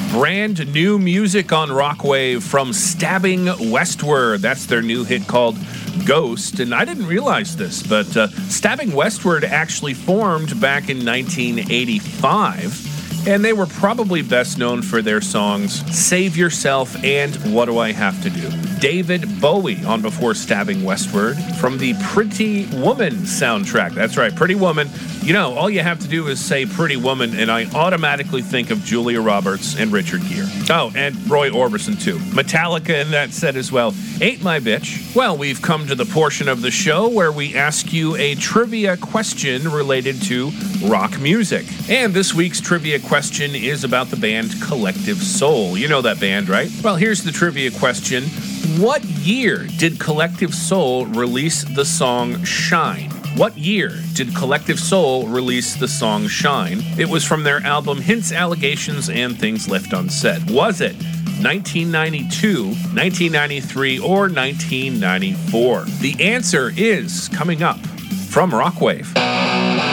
Brand new music on Rockwave from Stabbing Westward. That's their new hit called Ghost. And I didn't realize this, but Stabbing Westward actually formed back in 1985. And they were probably best known for their songs Save Yourself and What Do I Have to Do. David Bowie on Before Stabbing Westward from the Pretty Woman soundtrack. That's right, Pretty Woman. You know, all you have to do is say Pretty Woman, and I automatically think of Julia Roberts and Richard Gere. Oh, and Roy Orbison, too. Metallica in that set as well. Ain't My Bitch. Well, we've come to the portion of the show where we ask you a trivia question related to rock music. And this week's trivia question is about the band Collective Soul. You know that band, right? Well, here's the trivia question. What year did Collective Soul release the song Shine? What year did Collective Soul release the song Shine? It was from their album Hints, Allegations, and Things Left Unsaid. Was it 1992, 1993, or 1994? The answer is coming up from Rockwave.